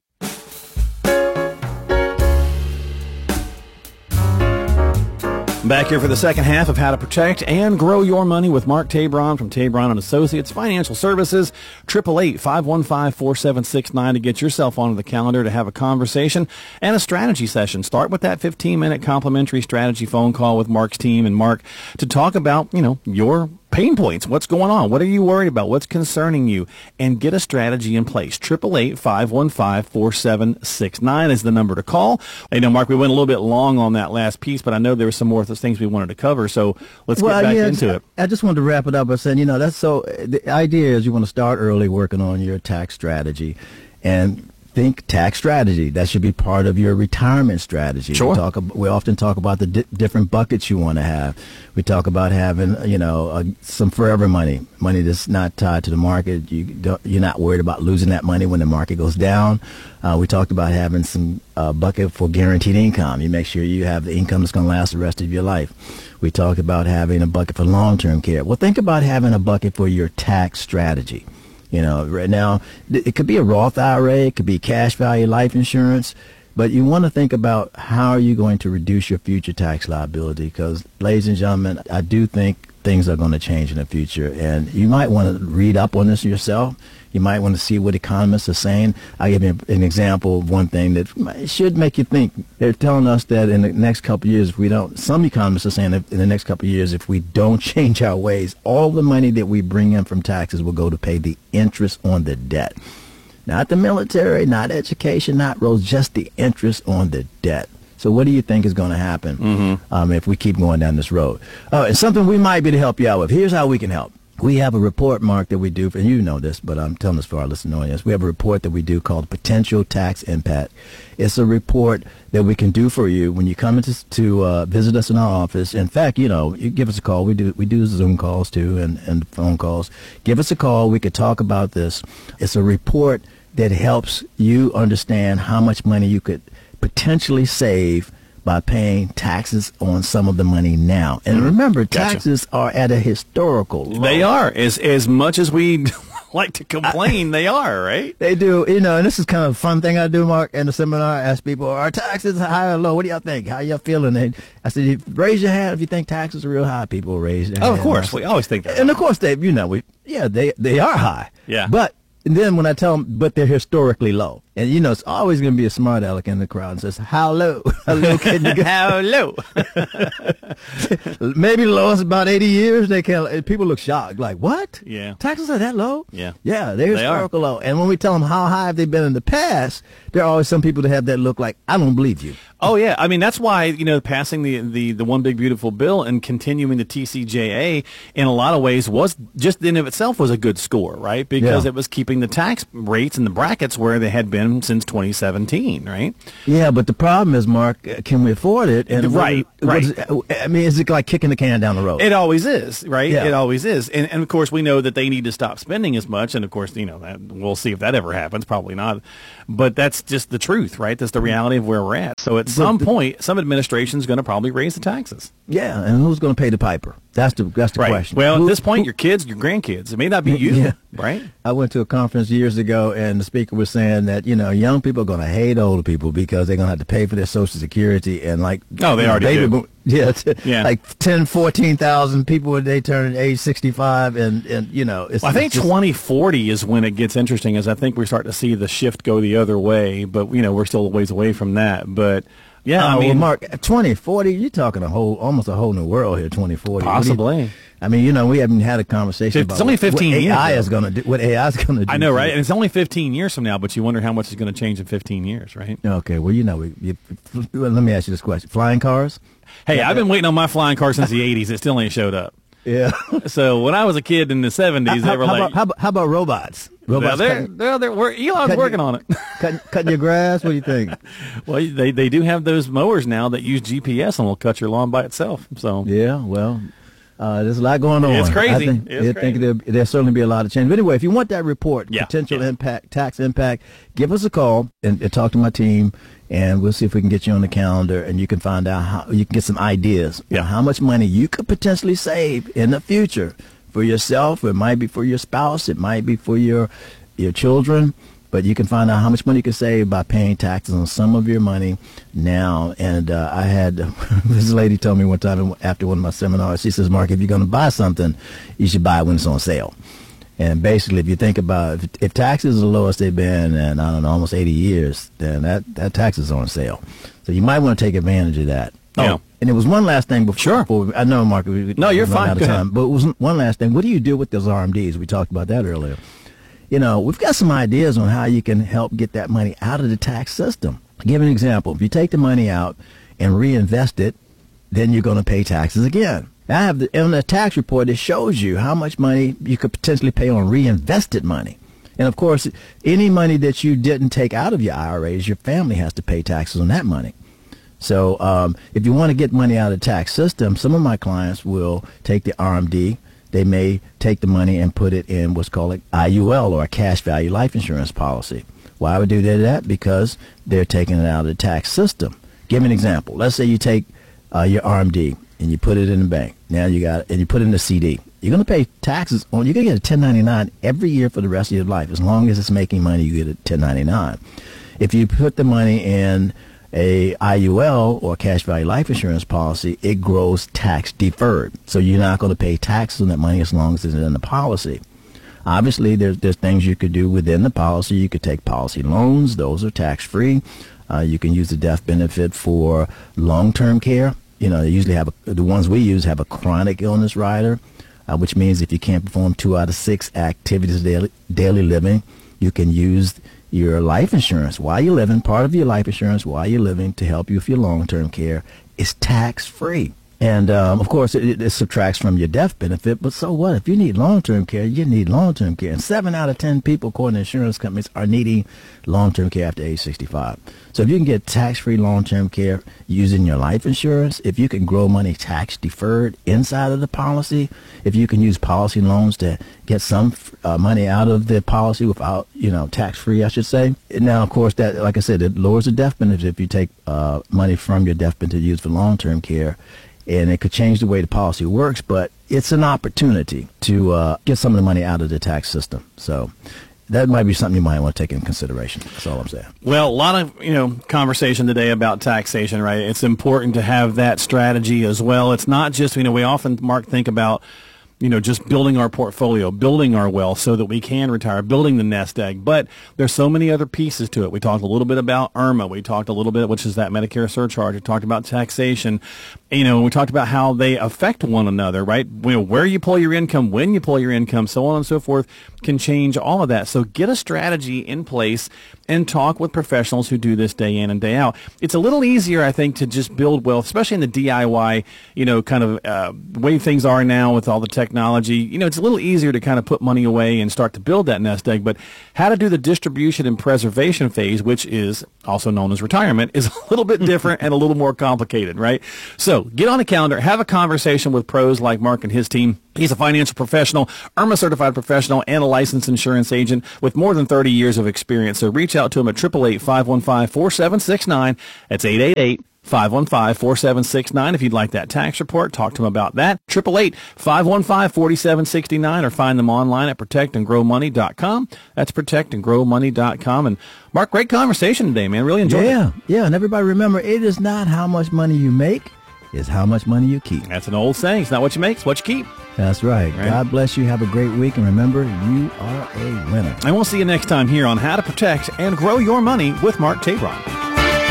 Back here for the second half of How to Protect and Grow Your Money with Mark Tabron from Tabron and Associates Financial Services. eight eight eight, five one five, four seven six nine to get yourself onto the calendar to have a conversation and a strategy session. Start with that fifteen-minute complimentary strategy phone call with Mark's team and Mark to talk about, you know, your pain points. What's going on? What are you worried about? What's concerning you? And get a strategy in place. eight eight eight, five one five, four seven six nine is the number to call. Hey, now, Mark, we went a little bit long on that last piece, but I know there were some more of those things we wanted to cover, so let's well, get back yeah, into it. I just wanted to wrap it up by saying, you know, that's so, the idea is you want to start early working on your tax strategy and think tax strategy. That should be part of your retirement strategy. Sure. We, talk, we often talk about the di- different buckets you want to have. We talk about having, you know, uh, some forever money, money that's not tied to the market. You don't, you're not worried about losing that money when the market goes down. Uh, we talked about having some uh, bucket for guaranteed income. You make sure you have the income that's going to last the rest of your life. We talked about having a bucket for long-term care. Well, think about having a bucket for your tax strategy. You know, right now, it could be a Roth I R A, it could be cash value life insurance, but you want to think about how are you going to reduce your future tax liability, because, ladies and gentlemen, I do think things are going to change in the future, and you might want to read up on this yourself. You might want to see what economists are saying. I'll give you an example of one thing that should make you think. They're telling us that in the next couple of years, if we don't, some economists are saying that in the next couple of years, if we don't change our ways, all the money that we bring in from taxes will go to pay the interest on the debt. Not the military, not education, not roads, just the interest on the debt. So what do you think is going to happen mm-hmm. um, if we keep going down this road? Oh, and something we might be to help you out with. Here's how we can help. We have a report, Mark, that we do, and you know this, but I'm telling this for our listening audience. We have a report that we do called Potential Tax Impact. It's a report that we can do for you when you come into to uh, visit us in our office. In fact, you know, you give us a call. We do we do Zoom calls too and, and phone calls. Give us a call. We could talk about this. It's a report that helps you understand how much money you could potentially save by paying taxes on some of the money now. And remember, Gotcha. taxes are at a historical low. They are. As, as much as we like to complain, they are, right? They do. You know, and this is kind of a fun thing I do, Mark, in the seminar. I ask people, are taxes high or low? What do y'all think? How y'all feeling? And I said, raise your hand if you think taxes are real high. People raise their Oh, hand. of course. We always think that. And of course, they, you know, we, yeah, they, they are high. Yeah. But and then when I tell them, but they're historically low. And, you know, it's always going to be a smart aleck in the crowd and says, hello. Hello, can you go? Hello. Maybe the lowest about eighty years. They can't, people look shocked. Like, what? Yeah. Taxes are that low? Yeah. Yeah, they're historical low. And when we tell them how high have they been in the past, there are always some people that have that look like, I don't believe you. Oh, yeah. I mean, that's why, you know, passing the, the, the One Big Beautiful Bill and continuing the T C J A in a lot of ways was just in of itself was a good score, right? Because Yeah. it was keeping the tax rates and the brackets where they had been since twenty seventeen, right? Yeah, but the problem is, Mark, uh, can we afford it? And Right, what, right. what is, I mean, is it like kicking the can down the road? It always is, right? Yeah. It always is. And, and, of course, we know that they need to stop spending as much. And, of course, you know, that, we'll see if that ever happens. Probably not. But that's just the truth, right? That's the reality of where we're at. So at some the- point, some administration is going to probably raise the taxes. Yeah, and who's going to pay the piper? That's the that's the Right. question. Well, Who- at this point, who- your kids, your grandkids. It may not be you, Yeah. right? I went to a conference years ago, and the speaker was saying that, you know, young people are going to hate older people because they're going to have to pay for their Social Security and, like, Oh, they you know, already baby do. boom- yeah, t- Yeah. like ten, fourteen thousand people when they turn age sixty-five, and, and you know, it's, Well, I think it's just- twenty forty is when it gets interesting, as I think we're starting to see the shift go the other way. But, you know, we're still a ways away from that. But, yeah, Oh, I well, mean, Mark, twenty forty, you're talking a whole, almost a whole new world here, twenty forty. What do you- Possibly. I mean, you know, we haven't had a conversation It's about only what- fifteen what years, A I though. is going to do. What A I is going to do. I know, to right? you. And it's only fifteen years from now, but you wonder how much is going to change in fifteen years, right? Okay, well, you know, we, you, well, let me ask you this question: flying cars? Hey, I've been waiting on my flying car since the eighties. It still ain't showed up. Yeah. So when I was a kid in the seventies, how, they were how like, about, how, about, how about robots? Robots they're, cutting, they're, they're, we're, Elon's cutting- working on it. cutting, cutting your grass? What do you think? Well, they, they do have those mowers now that use G P S and will cut your lawn by itself. So Yeah, well, uh, there's a lot going on. It's crazy. I think, It's I crazy. think there'll, there'll certainly be a lot of change. But anyway, if you want that report, Yeah, potential yes. impact, tax impact, give us a call and, and talk to my team, and we'll see if we can get you on the calendar, and you can find out how you can get some ideas Yeah. on how much money you could potentially save in the future for yourself. It might be for your spouse. It might be for your your children. But you can find out how much money you can save by paying taxes on some of your money now. And uh, I had this lady told me one time after one of my seminars, she says, Mark, if you're going to buy something, you should buy it when it's on sale. And basically, if you think about if, if taxes are the lowest they've been in, I don't know, almost eighty years, then that, that tax is on sale. So you might want to take advantage of that. Yeah. Oh, and there was one last thing before. Sure. before we, I know, Mark. We, No, you're we're running fine. Out of Go ahead. time, but it was one last thing. What do you do with those R M Ds? We talked about that earlier. You know, we've got some ideas on how you can help get that money out of the tax system. I'll give you an example. If you take the money out and reinvest it, then you're going to pay taxes again. I have the, on the tax report, it shows you how much money you could potentially pay on reinvested money. And, of course, any money that you didn't take out of your I R As, your family has to pay taxes on that money. So um, if you want to get money out of the tax system, some of my clients will take the R M D. They may take the money and put it in what's called an I U L, or a cash value life insurance policy. Why would they do that? Because they're taking it out of the tax system. Give me an example. Let's say you take uh, your R M D and you put it in the bank. Now you got, and you put it in the C D. You're going to pay taxes on. You're going to get a ten ninety-nine every year for the rest of your life. As long as it's making money, you get a ten ninety-nine. If you put the money in a I U L, or cash value life insurance policy, it grows tax deferred. So you're not going to pay taxes on that money as long as it's in the policy. Obviously, there's there's things you could do within the policy. You could take policy loans; those are tax free. Uh, you can use the death benefit for long-term care. You know, they usually have a, the ones we use have a chronic illness rider, uh, which means if you can't perform two out of six activities of daily, daily living, you can use your life insurance while you're living, part of your life insurance while you're living, to help you with your long-term care. Is tax-free. And, um, of course, it, it subtracts from your death benefit, but so what? If you need long-term care, you need long-term care. And seven out of ten people, according to insurance companies, are needing long-term care after age sixty-five. So if you can get tax-free long-term care using your life insurance, if you can grow money tax-deferred inside of the policy, if you can use policy loans to get some uh, money out of the policy without, you know, tax-free, I should say. Now, of course, that, like I said, it lowers the death benefit if you take uh, money from your death benefit used for long-term care. And it could change the way the policy works, but it's an opportunity to uh, get some of the money out of the tax system. So that might be something you might want to take into consideration. That's all I'm saying. Well, a lot of, you know, conversation today about taxation, right? It's important to have that strategy as well. It's not just, you know, we often, Mark, think about, you know, just building our portfolio, building our wealth so that we can retire, building the nest egg. But there's so many other pieces to it. We talked a little bit about I R M A. We talked a little bit, which is that Medicare surcharge. We talked about taxation. You know, we talked about how they affect one another, right? You know, where you pull your income, when you pull your income, so on and so forth can change all of that. So get a strategy in place and talk with professionals who do this day in and day out. It's a little easier, I think, to just build wealth, especially in the D I Y, you know, kind of uh, way things are now with all the technology. You know, it's a little easier to kind of put money away and start to build that nest egg. But how to do the distribution and preservation phase, which is also known as retirement, is a little bit different and a little more complicated, right? So get on a calendar, have a conversation with pros like Mark and his team. He's a financial professional, I R M A certified professional, and a licensed insurance agent with more than thirty years of experience. So reach out to him at eight eight eight, five one five, four seven six nine. That's eight eight eight, five one five, four seven six nine. If you'd like that tax report, talk to him about that. eight eight eight, five one five, four seven six nine, or find them online at protect and grow money dot com. That's protect and grow money dot com. And Mark, great conversation today, man. Really enjoyed yeah, it. Yeah, yeah. And everybody remember, it is not how much money you make, it's how much money you keep. That's an old saying. It's not what you make, it's what you keep. That's right. right. God bless you. Have a great week. And remember, you are a winner. And we'll see you next time here on How to Protect and Grow Your Money with Mark Tabron.